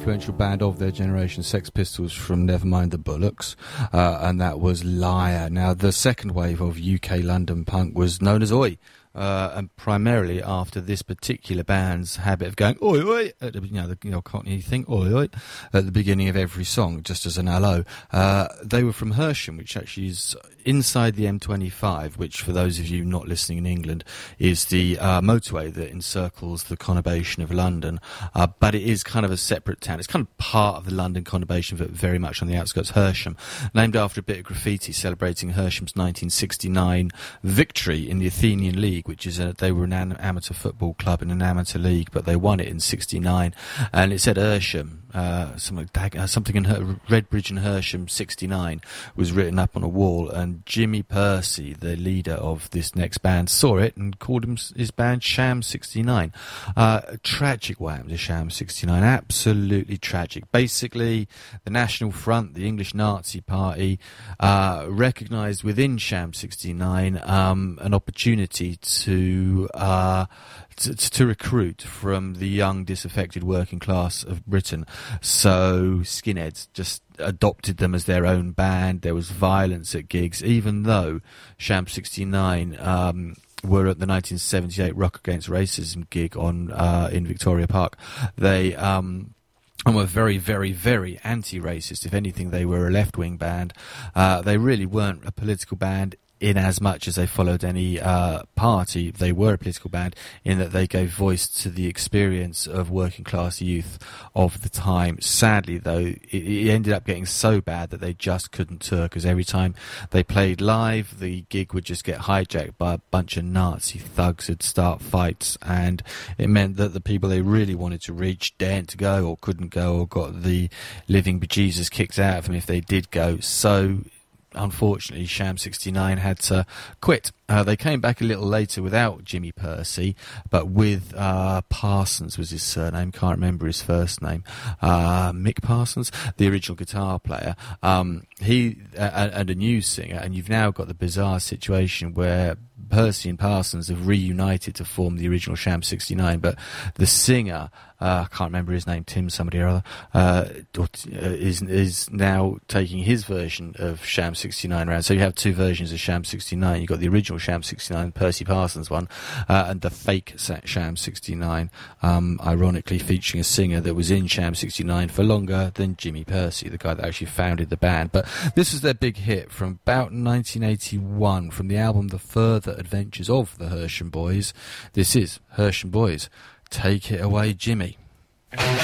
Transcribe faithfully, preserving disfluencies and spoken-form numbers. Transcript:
influential band of their generation, Sex Pistols, from Nevermind the Bollocks, uh, and that was Liar. Now, the second wave of U K London punk was known as Oi. Uh, and primarily after this particular band's habit of going oi oi at the, you know, the you know Cockney thing oi oi at the beginning of every song, just as an hello. Uh, they were from Hersham, which actually is inside the M twenty-five, which for those of you not listening in England is the uh, motorway that encircles the conurbation of London. Uh, but it is kind of a separate town. It's kind of part of the London conurbation, but very much on the outskirts. Hersham, named after a bit of graffiti celebrating Hersham's nineteen sixty-nine victory in the Athenian League, which is a, they were an amateur football club in an amateur league, but they won it in sixty-nine, and it said Hersham, uh, something, uh, something in Her- Redbridge and Hersham sixty-nine was written up on a wall, and Jimmy Percy, the leader of this next band, saw it and called him, his band Sham sixty-nine. Uh, tragic what happened to Sham sixty-nine, absolutely tragic. Basically, the National Front, the English Nazi Party, uh, recognised within Sham sixty-nine um, an opportunity to To, uh, to to recruit from the young disaffected working class of Britain. So skinheads just adopted them as their own band. There was violence at gigs, even though Sham sixty-nine um, were at the nineteen seventy-eight Rock Against Racism gig on uh, in Victoria Park. They um, and were very, very, very anti-racist. If anything, they were a left-wing band. Uh, they really weren't a political band in as much as they followed any uh, party. They were a political band in that they gave voice to the experience of working class youth of the time. Sadly, though, it, it ended up getting so bad that they just couldn't tour, because every time they played live, the gig would just get hijacked by a bunch of Nazi thugs who'd start fights, and it meant that the people they really wanted to reach daren't to go, or couldn't go, or got the living bejesus kicked out of them if they did go. So unfortunately, Sham sixty-nine had to quit. Uh, they came back a little later without Jimmy Percy, but with uh, Parsons was his surname. Can't remember his first name. Uh, Mick Parsons, the original guitar player. Um, he uh, and a new singer, and you've now got the bizarre situation where Percy and Parsons have reunited to form the original Sham sixty-nine, but the singer, uh, I can't remember his name, Tim somebody or other, uh, is is now taking his version of Sham sixty-nine around. So you have two versions of Sham sixty-nine. You've got the original Sham sixty-nine, Percy Parsons one, uh, and the fake Sham sixty-nine, um, ironically featuring a singer that was in Sham sixty-nine for longer than Jimmy Percy, the guy that actually founded the band. But this was their big hit from about nineteen eighty-one, from the album The Further Adventures of the Hersham Boys. This is Hersham Boys. Take it away, Jimmy.